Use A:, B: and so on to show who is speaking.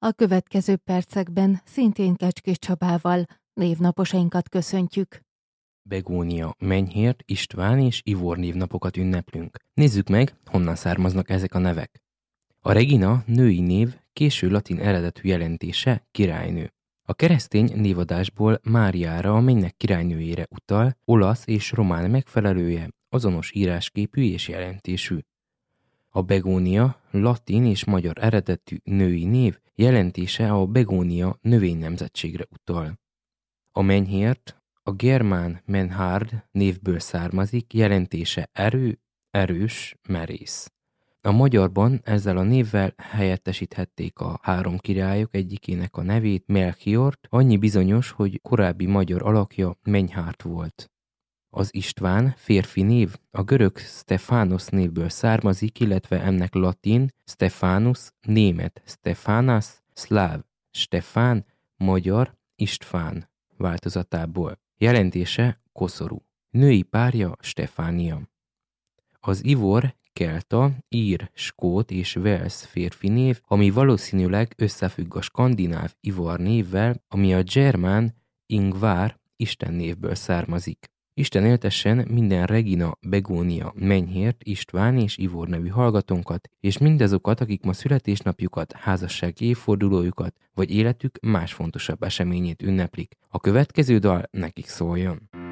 A: A következő percekben szintén Kecskés Csabával névnaposainkat köszöntjük.
B: Begónia, Menyhért, István és Ivor névnapokat ünneplünk. Nézzük meg, honnan származnak ezek a nevek. A Regina női név, késő latin eredetű jelentése királynő. A keresztény névadásból Máriára, a mennyek királynőjére utal, olasz és román megfelelője, azonos írásképű és jelentésű. A Begónia latin és magyar eredetű női név, jelentése a Begónia növénynemzetségre utal. A Menyhért a germán menhard névből származik, jelentése erő, erős, merész. A magyarban ezzel a névvel helyettesíthették a három királyok egyikének a nevét, Melchiort, annyi bizonyos, hogy korábbi magyar alakja Menyhárt volt. Az István férfi név a görög Stephanos névből származik, illetve ennek latin Stephanus, német Stephanas, szláv Stefán, magyar István változatából. Jelentése koszorú. Női párja Stefánia. Az Ivor kelta, ír, skót és velsz férfi név, ami valószínűleg összefügg a skandináv Ivar névvel, ami a germán Ingvar istennévből származik. Isten éltessen minden Regina, Begónia, Menyhért, István és Ivor nevű hallgatónkat, és mindazokat, akik ma születésnapjukat, házassági évfordulójukat, vagy életük más fontosabb eseményét ünneplik. A következő dal nekik szóljon.